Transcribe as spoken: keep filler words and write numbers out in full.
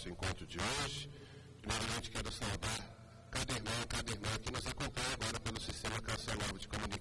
nosso encontro de hoje. Primeiramente, quero saudar cada irmão e cada irmã que nos acompanha agora pelo Sistema Canção Nova de Comunicação.